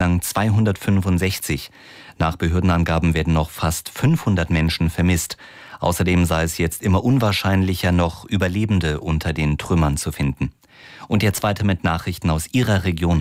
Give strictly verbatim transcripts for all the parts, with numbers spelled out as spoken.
bislang zweihundertfünfundsechzig. Nach Behördenangaben werden noch fast fünfhundert Menschen vermisst. Außerdem sei es jetzt immer unwahrscheinlicher, noch Überlebende unter den Trümmern zu finden. Und jetzt weiter mit Nachrichten aus Ihrer Region.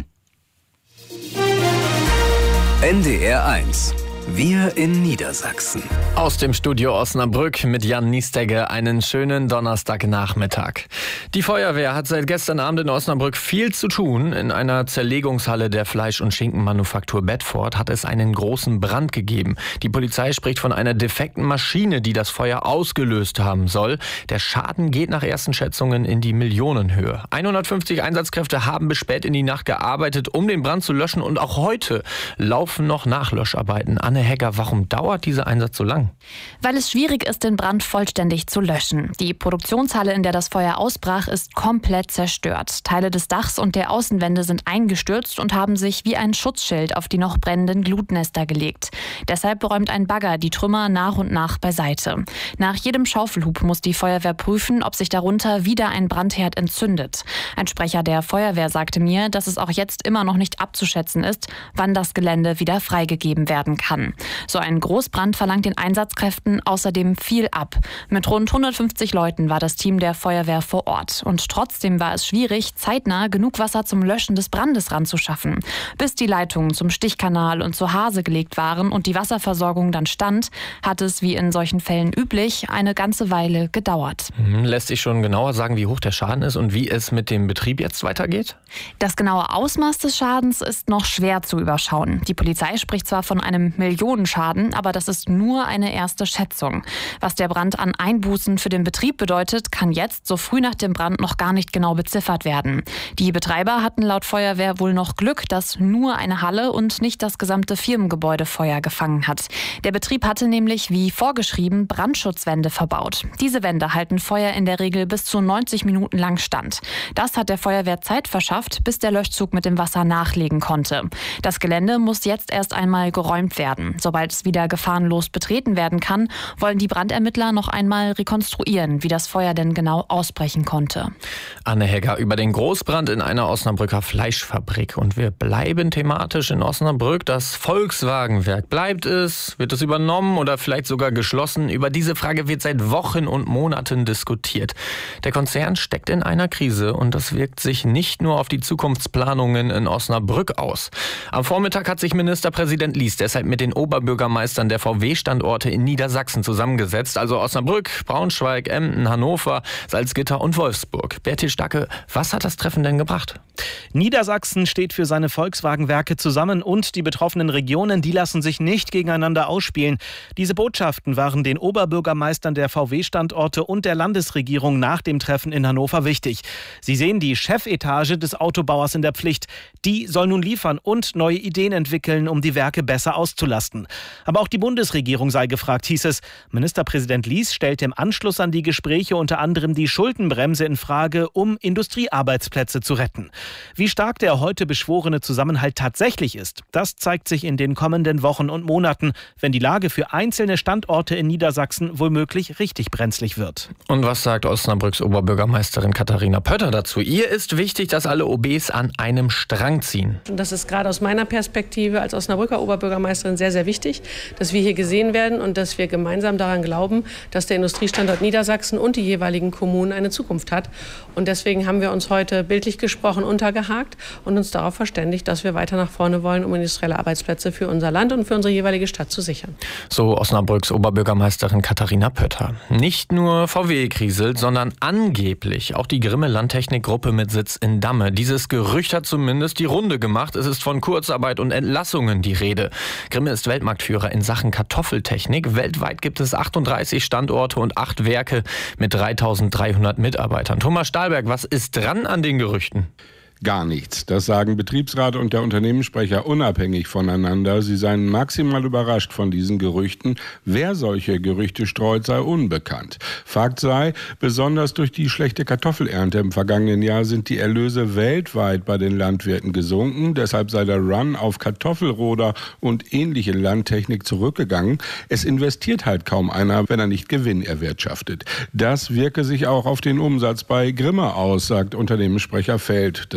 N D R eins. Wir in Niedersachsen. Aus dem Studio Osnabrück mit Jan Niestegge einen schönen Donnerstagnachmittag. Die Feuerwehr hat seit gestern Abend in Osnabrück viel zu tun. In einer Zerlegungshalle der Fleisch- und Schinkenmanufaktur Bedford hat es einen großen Brand gegeben. Die Polizei spricht von einer defekten Maschine, die das Feuer ausgelöst haben soll. Der Schaden geht nach ersten Schätzungen in die Millionenhöhe. hundertfünfzig Einsatzkräfte haben bis spät in die Nacht gearbeitet, um den Brand zu löschen. Und auch heute laufen noch Nachlöscharbeiten. Anne Hegger, warum dauert dieser Einsatz so lang? Weil es schwierig ist, den Brand vollständig zu löschen. Die Produktionshalle, in der das Feuer ausbrach, ist komplett zerstört. Teile des Dachs und der Außenwände sind eingestürzt und haben sich wie ein Schutzschild auf die noch brennenden Glutnester gelegt. Deshalb räumt ein Bagger die Trümmer nach und nach beiseite. Nach jedem Schaufelhub muss die Feuerwehr prüfen, ob sich darunter wieder ein Brandherd entzündet. Ein Sprecher der Feuerwehr sagte mir, dass es auch jetzt immer noch nicht abzuschätzen ist, wann das Gelände wieder freigegeben werden kann. So ein Großbrand verlangt den Einsatzkräften außerdem viel ab. Mit rund hundertfünfzig Leuten war das Team der Feuerwehr vor Ort. Und trotzdem war es schwierig, zeitnah genug Wasser zum Löschen des Brandes ranzuschaffen. Bis die Leitungen zum Stichkanal und zur Hase gelegt waren und die Wasserversorgung dann stand, hat es, wie in solchen Fällen üblich, eine ganze Weile gedauert. Lässt sich schon genauer sagen, wie hoch der Schaden ist und wie es mit dem Betrieb jetzt weitergeht? Das genaue Ausmaß des Schadens ist noch schwer zu überschauen. Die Polizei spricht zwar von einem Millionenschaden, aber das ist nur eine erste Schätzung. Was der Brand an Einbußen für den Betrieb bedeutet, kann jetzt so früh nach dem Brand noch gar nicht genau beziffert werden. Die Betreiber hatten laut Feuerwehr wohl noch Glück, dass nur eine Halle und nicht das gesamte Firmengebäude Feuer gefangen hat. Der Betrieb hatte nämlich, wie vorgeschrieben, Brandschutzwände verbaut. Diese Wände halten Feuer in der Regel bis zu neunzig Minuten lang stand. Das hat der Feuerwehr Zeit verschafft, bis der Löschzug mit dem Wasser nachlegen konnte. Das Gelände muss jetzt erst einmal geräumt werden. Sobald es wieder gefahrenlos betreten werden kann, wollen die Brandermittler noch einmal rekonstruieren, wie das Feuer denn genau ausbrechen konnte. Anne Hegger über den Großbrand in einer Osnabrücker Fleischfabrik. Und wir bleiben thematisch in Osnabrück. Das Volkswagenwerk, bleibt es? Wird es übernommen oder vielleicht sogar geschlossen? Über diese Frage wird seit Wochen und Monaten diskutiert. Der Konzern steckt in einer Krise und das wirkt sich nicht nur auf die Zukunftsplanungen in Osnabrück aus. Am Vormittag hat sich Ministerpräsident Lies deshalb mit den Oberbürgermeistern der V W-Standorte in Niedersachsen zusammengesetzt. Also Osnabrück, Braunschweig, Emden, Hannover, Salzgitter und Wolfsburg. Bertil Stacke, was hat das Treffen denn gebracht? Niedersachsen steht für seine Volkswagenwerke zusammen und die betroffenen Regionen, die lassen sich nicht gegeneinander ausspielen. Diese Botschaften waren den Oberbürgermeistern der V W-Standorte und der Landesregierung nach dem Treffen in Hannover wichtig. Sie sehen die Chefetage des Autobauers in der Pflicht. Die soll nun liefern und neue Ideen entwickeln, um die Werke besser auszulasten. Aber auch die Bundesregierung sei gefragt, hieß es. Ministerpräsident Lies stellt im Anschluss an die Gespräche unter anderem die Schuldenbremse in Frage, um Industriearbeitsplätze zu retten. Wie stark der heute beschworene Zusammenhalt tatsächlich ist, das zeigt sich in den kommenden Wochen und Monaten, wenn die Lage für einzelne Standorte in Niedersachsen womöglich richtig brenzlig wird. Und was sagt Osnabrücks Oberbürgermeisterin Katharina Pötter dazu? Ihr ist wichtig, dass alle O Bs an einem Strang ziehen. Und das ist gerade aus meiner Perspektive als Osnabrücker Oberbürgermeisterin sehr, sehr wichtig, dass wir hier gesehen werden und dass wir gemeinsam daran glauben, dass der Industriestandort Niedersachsen und die jeweiligen Kommunen eine Zukunft hat. Und deswegen haben wir uns heute bildlich gesprochen untergehakt und uns darauf verständigt, dass wir weiter nach vorne wollen, um industrielle Arbeitsplätze für unser Land und für unsere jeweilige Stadt zu sichern. So Osnabrücks Oberbürgermeisterin Katharina Pötter. Nicht nur V W kriselt, sondern angeblich auch die Grimme Landtechnik-Gruppe mit Sitz in Damme. Dieses Gerücht hat zumindest die Runde gemacht. Es ist von Kurzarbeit und Entlassungen die Rede. Grimme ist Weltmarktführer in Sachen Kartoffeltechnik. Weltweit gibt es achtunddreißig Standorte und acht Werke mit dreitausenddreihundert Mitarbeitern. Thomas Stahlberg, was ist dran an den Gerüchten? Gar nichts. Das sagen Betriebsrat und der Unternehmenssprecher unabhängig voneinander. Sie seien maximal überrascht von diesen Gerüchten. Wer solche Gerüchte streut, sei unbekannt. Fakt sei, besonders durch die schlechte Kartoffelernte im vergangenen Jahr sind die Erlöse weltweit bei den Landwirten gesunken. Deshalb sei der Run auf Kartoffelroder und ähnliche Landtechnik zurückgegangen. Es investiert halt kaum einer, wenn er nicht Gewinn erwirtschaftet. Das wirke sich auch auf den Umsatz bei Grimme aus, sagt Unternehmenssprecher Feld. Das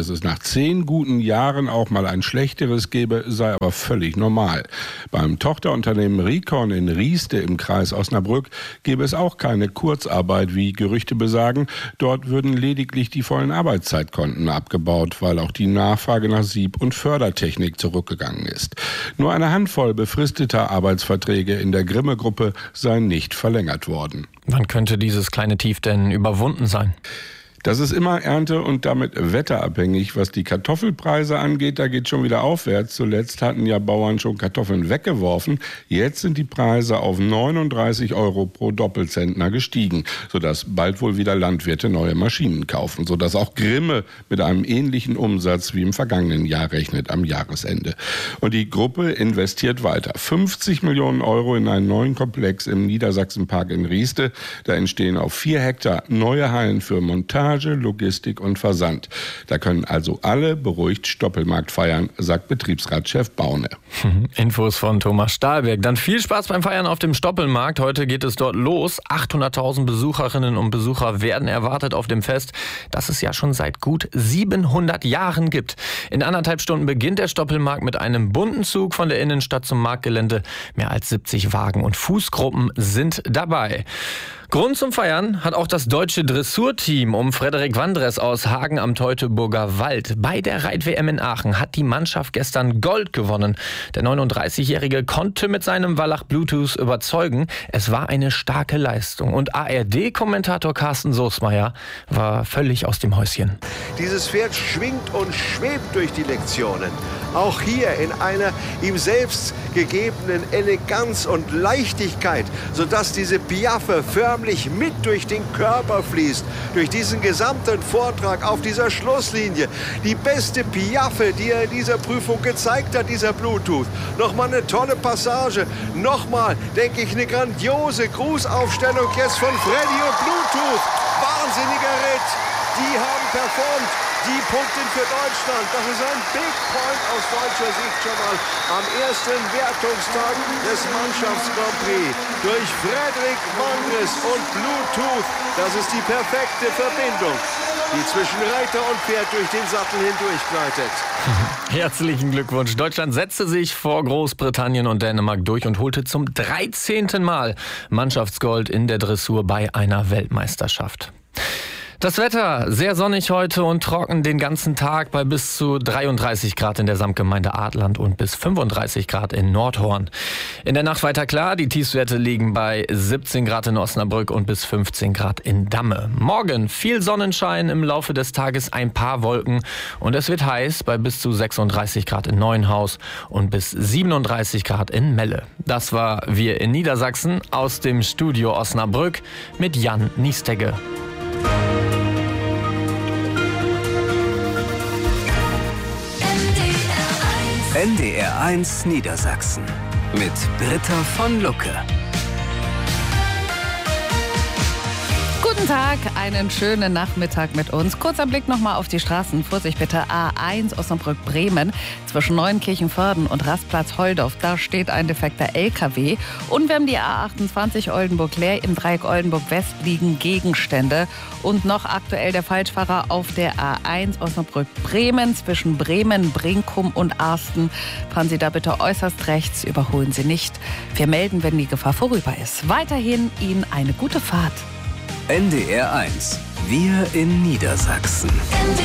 es nach zehn guten Jahren auch mal ein schlechteres gebe, sei aber völlig normal. Beim Tochterunternehmen Rikon in Rieste im Kreis Osnabrück gäbe es auch keine Kurzarbeit, wie Gerüchte besagen. Dort würden lediglich die vollen Arbeitszeitkonten abgebaut, weil auch die Nachfrage nach Sieb- und Fördertechnik zurückgegangen ist. Nur eine Handvoll befristeter Arbeitsverträge in der Grimme-Gruppe seien nicht verlängert worden. Wann könnte dieses kleine Tief denn überwunden sein? Das ist immer ernte- und damit wetterabhängig. Was die Kartoffelpreise angeht, da geht schon wieder aufwärts. Zuletzt hatten ja Bauern schon Kartoffeln weggeworfen. Jetzt sind die Preise auf neununddreißig Euro pro Doppelzentner gestiegen, sodass bald wohl wieder Landwirte neue Maschinen kaufen, sodass auch Grimme mit einem ähnlichen Umsatz wie im vergangenen Jahr rechnet am Jahresende. Und die Gruppe investiert weiter. fünfzig Millionen Euro in einen neuen Komplex im Niedersachsenpark in Rieste. Da entstehen auf vier Hektar neue Hallen für Montage, Logistik und Versand. Da können also alle beruhigt Stoppelmarkt feiern, sagt Betriebsratschef Baune. Infos von Thomas Stahlberg. Dann viel Spaß beim Feiern auf dem Stoppelmarkt. Heute geht es dort los. achthunderttausend Besucherinnen und Besucher werden erwartet auf dem Fest, das es ja schon seit gut siebenhundert Jahren gibt. In anderthalb Stunden beginnt der Stoppelmarkt mit einem bunten Zug von der Innenstadt zum Marktgelände. Mehr als siebzig Wagen und Fußgruppen sind dabei. Grund zum Feiern hat auch das deutsche Dressurteam um Frederik Wandres aus Hagen am Teutoburger Wald. Bei der Reit-W M in Aachen hat die Mannschaft gestern Gold gewonnen. Der neununddreißigjährige konnte mit seinem Wallach Bluetooth überzeugen. Es war eine starke Leistung. Und A R D-Kommentator Carsten Soßmeier war völlig aus dem Häuschen. Dieses Pferd schwingt und schwebt durch die Lektionen. Auch hier in einer ihm selbst gegebenen Eleganz und Leichtigkeit, sodass diese Piaffe förmlich mit durch den Körper fließt, durch diesen gesamten Vortrag auf dieser Schlusslinie. Die beste Piaffe, die er in dieser Prüfung gezeigt hat, dieser Bluetooth. Nochmal eine tolle Passage, nochmal, denke ich, eine grandiose Grußaufstellung jetzt von Freddy und Bluetooth. Wahnsinniger Ritt, die haben performt. Die Punkte für Deutschland, das ist ein Big Point aus deutscher Sicht schon mal am ersten Wertungstag des Mannschafts-Grand Prix. Durch Frederik Wandres und Bluetooth, das ist die perfekte Verbindung, die zwischen Reiter und Pferd durch den Sattel hindurch gleitet. Herzlichen Glückwunsch. Deutschland setzte sich vor Großbritannien und Dänemark durch und holte zum dreizehnten Mal Mannschaftsgold in der Dressur bei einer Weltmeisterschaft. Das Wetter, sehr sonnig heute und trocken den ganzen Tag bei bis zu dreiunddreißig Grad in der Samtgemeinde Adland und bis fünfunddreißig Grad in Nordhorn. In der Nacht weiter klar, die Tiefstwerte liegen bei siebzehn Grad in Osnabrück und bis fünfzehn Grad in Damme. Morgen viel Sonnenschein, im Laufe des Tages ein paar Wolken und es wird heiß bei bis zu sechsunddreißig Grad in Neuenhaus und bis siebenunddreißig Grad in Melle. Das war Wir in Niedersachsen aus dem Studio Osnabrück mit Jan Niestegge. N D R eins Niedersachsen mit Britta von Lucke. Guten Tag, einen schönen Nachmittag mit uns. Kurzer Blick nochmal auf die Straßen. Vorsicht bitte, A eins Osnabrück-Bremen. Zwischen Neuenkirchen-Vörden und Rastplatz-Holdorf, da steht ein defekter L K W. Und wir haben die A achtundzwanzig Oldenburg-Leer. Im Dreieck Oldenburg-West liegen Gegenstände. Und noch aktuell der Falschfahrer auf der A eins Osnabrück-Bremen. Zwischen Bremen, Brinkum und Arsten. Fahren Sie da bitte äußerst rechts, überholen Sie nicht. Wir melden, wenn die Gefahr vorüber ist. Weiterhin Ihnen eine gute Fahrt. N D R eins. Wir in Niedersachsen.